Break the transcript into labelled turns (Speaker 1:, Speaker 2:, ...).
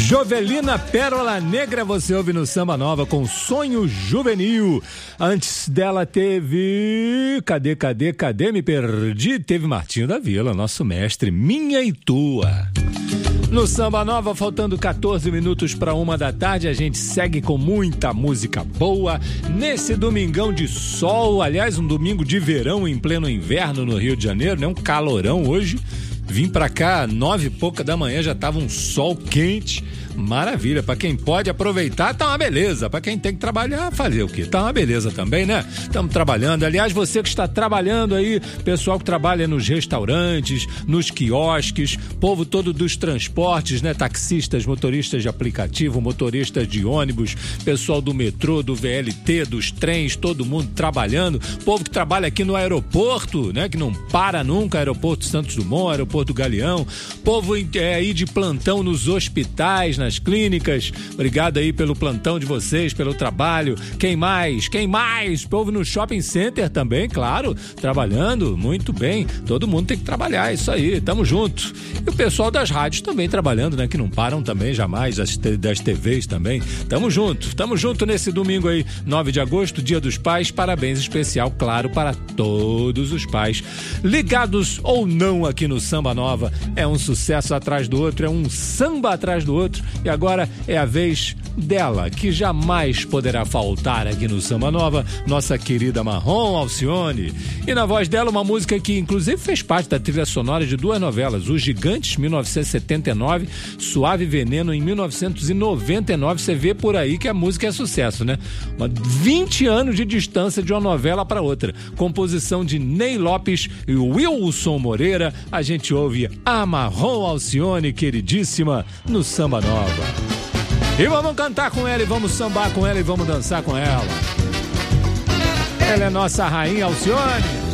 Speaker 1: Jovelina Pérola Negra, você ouve no Samba Nova com Sonho Juvenil. Antes dela teve... Cadê? Me perdi. Teve Martinho da Vila, nosso mestre, Minha e Tua. No Samba Nova, faltando 14 minutos para 1h, a gente segue com muita música boa nesse domingão de sol, aliás, um domingo de verão em pleno inverno no Rio de Janeiro, né? Um calorão hoje. Vim pra cá 9 e pouca da manhã, já tava um sol quente. Maravilha, pra quem pode aproveitar, tá uma beleza. Pra quem tem que trabalhar, fazer o quê? Tá uma beleza também, né? Estamos trabalhando. Aliás, você que está trabalhando aí, pessoal que trabalha nos restaurantes, nos quiosques, povo todo dos transportes, né? Taxistas, motoristas de aplicativo, motoristas de ônibus, pessoal do metrô, do VLT, dos trens, todo mundo trabalhando. Povo que trabalha aqui no aeroporto, né? Que não para nunca, aeroporto Santos Dumont, aeroporto Galeão. Povo aí de plantão nos hospitais, nas clínicas, obrigado aí pelo plantão de vocês, pelo trabalho. Quem mais? Povo no shopping center também, claro, trabalhando, muito bem, todo mundo tem que trabalhar, isso aí, tamo junto. E o pessoal das rádios também trabalhando, né, que não param também jamais, das TVs também, tamo junto nesse domingo aí, 9 de agosto, Dia dos Pais, parabéns especial, claro, para todos os pais, ligados ou não aqui no Samba Nova, é um sucesso atrás do outro, é um samba atrás do outro. E agora é a vez dela, que jamais poderá faltar aqui no Samba Nova, nossa querida Marrom Alcione. E na voz dela, uma música que inclusive fez parte da trilha sonora de 2 novelas, Os Gigantes, 1979, Suave Veneno, em 1999. Você vê por aí que a música é sucesso, né? 20 anos de distância de uma novela para outra. Composição de Ney Lopes e Wilson Moreira. A gente ouve a Marrom Alcione, queridíssima, no Samba Nova. E vamos cantar com ela, e vamos sambar com ela, e vamos dançar com ela. Ela é nossa rainha Alcione.